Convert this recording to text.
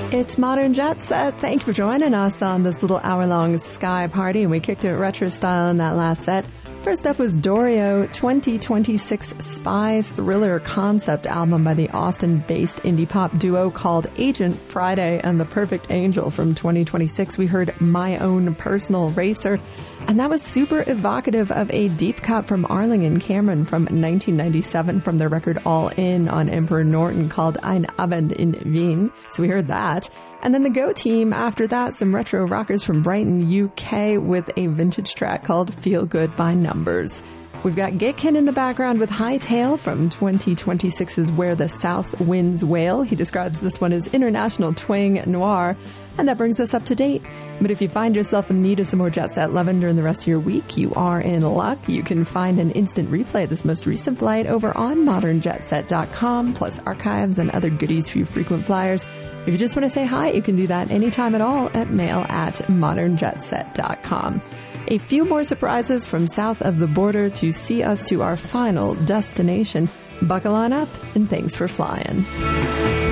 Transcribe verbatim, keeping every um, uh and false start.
It's Modern Jet Set. Thank you for joining us on this little hour-long Sky Party, and we kicked it retro style in that last set. First up was Dorio, twenty twenty-six spy thriller concept album by the Austin-based indie pop duo called Agent Friday and the Perfect Angel from twenty twenty-six. We heard My Own Personal Racer, and that was super evocative of a deep cut from Arling and Cameron from nineteen ninety-seven from their record All In on Emperor Norton called Ein Abend in Wien. So we heard that. And then the Go Team, after that, some retro rockers from Brighton, U K with a vintage track called Feel Good by Numbers. We've got Gitkin in the background with Hightail from twenty twenty-six's Where the South Winds Wail. He describes this one as international twang noir, and that brings us up to date. But if you find yourself in need of some more Jet Set lovin' during the rest of your week, you are in luck. You can find an instant replay of this most recent flight over on modern jet set dot com, plus archives and other goodies for you frequent flyers. If you just want to say hi, you can do that anytime at all at mail at modern jet set dot com. A few more surprises from south of the border to see us to our final destination. Buckle on up, and thanks for flying.